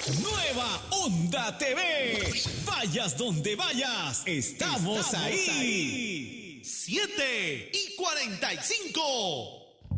Nueva Onda TV. Vayas donde vayas, estamos ahí. 7:45.